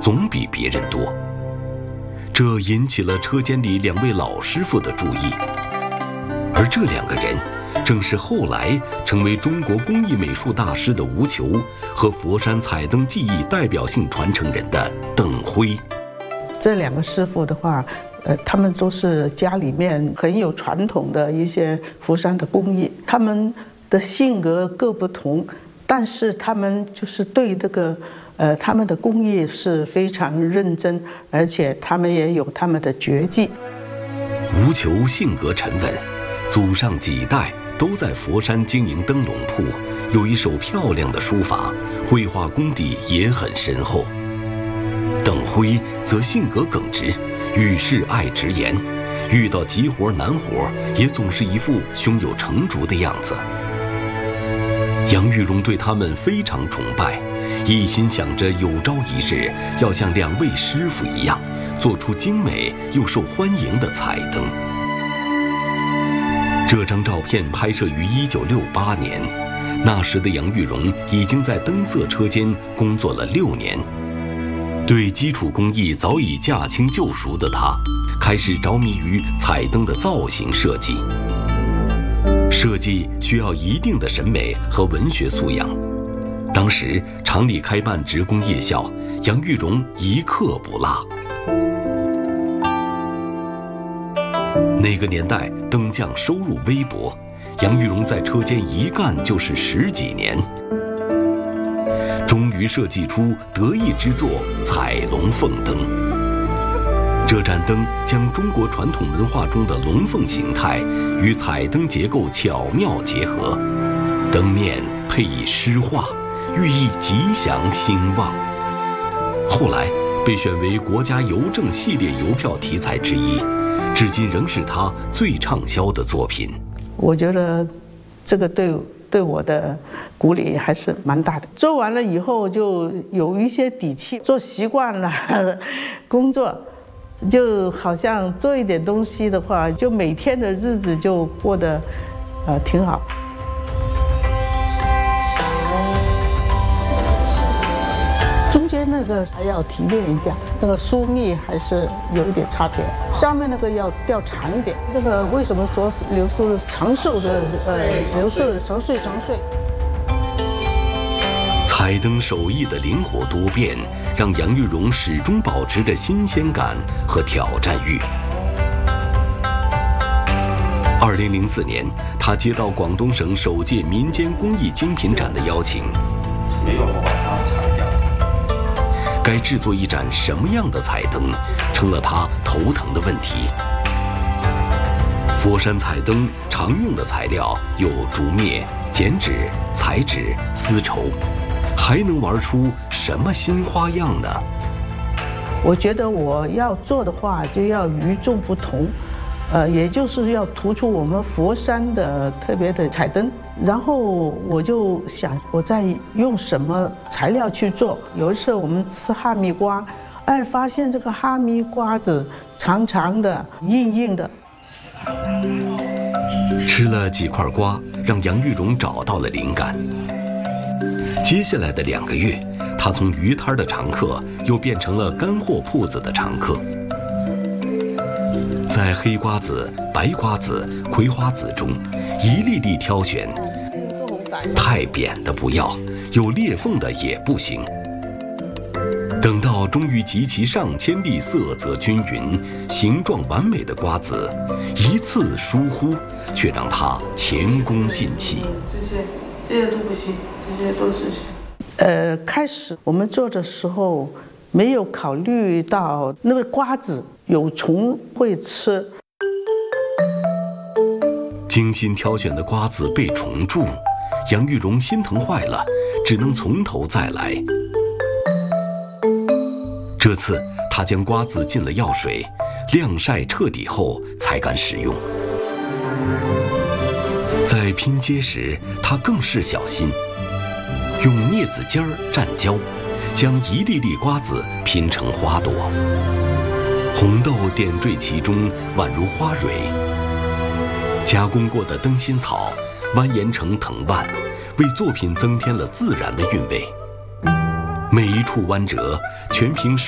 总比别人多。这引起了车间里2位老师傅的注意，而这2个人正是后来成为中国工艺美术大师的吴求和佛山彩灯技艺代表性传承人的邓辉。 这2个师傅的话，他们都是家里面很有传统的一些佛山的工艺，他们的性格各不同，但是他们就是对这个他们的工艺是非常认真，而且他们也有他们的绝技。 吴求性格沉稳，祖上几代都在佛山经营灯笼铺，有一手漂亮的书法，绘画功底也很深厚。邓辉则性格耿直，遇事爱直言，遇到急活难活也总是一副胸有成竹的样子。杨玉荣对他们非常崇拜，一心想着有朝一日要像2位师傅一样，做出精美又受欢迎的彩灯。这张照片拍摄于1968年，那时的杨玉荣已经在灯色车间工作了6年。对基础工艺早已驾轻就熟的他，开始着迷于彩灯的造型设计。设计需要一定的审美和文学素养。当时厂里开办职工夜校，杨玉荣一课不落。那个年代灯匠收入微薄，杨玉荣在车间一干就是10几年，终于设计出得意之作彩龙凤灯。这盏灯将中国传统文化中的龙凤形态与彩灯结构巧妙结合，灯面配以诗画，寓意吉祥兴旺。后来被选为国家邮政系列邮票题材之一，至今仍是他最畅销的作品。 我觉得这个对我的鼓励还是蛮大的。做完了以后就有一些底气，做习惯了工作，就好像做一点东西的话，就每天的日子就过得挺好。中间那个还要提炼一下，那个疏密还是有一点差别。上面那个要调长一点。那个为什么说流苏长寿的流苏长岁？ 彩灯手艺的灵活多变，让杨玉荣始终保持着新鲜感和挑战欲。2004年，他接到广东省首届民间工艺精品展的邀请。该制作一盏什么样的彩灯，成了他头疼的问题。佛山彩灯常用的材料有竹篾、剪纸、彩纸、丝绸，还能玩出什么新花样呢？ 我觉得我要做的话，就要与众不同。也就是要突出我们佛山的特别的彩灯，然后我就想我在用什么材料去做。有一次我们吃哈密瓜，发现这个哈密瓜子长长的、硬硬的。 吃了几块瓜，让杨玉荣找到了灵感。接下来的2个月，他从鱼摊的常客又变成了干货铺子的常客。在黑瓜子、白瓜子、葵花籽中一粒粒挑选，太扁的不要，有裂缝的也不行。等到终于集齐上千粒色泽均匀、形状完美的瓜子，一次疏忽却让他前功尽弃。 这些都不行，这些都是。开始我们做的时候没有考虑到那个瓜子有虫会吃， 精心挑选的瓜子被虫蛀，杨玉荣心疼坏了，只能从头再来。这次他将瓜子浸了药水，晾晒彻底后才敢使用。在拼接时，他更是小心，用镊子尖儿蘸胶，将一粒粒瓜子拼成花朵，红豆点缀其中，宛如花蕊。加工过的灯芯草蜿蜒成藤蔓，为作品增添了自然的韵味。每一处弯折全凭手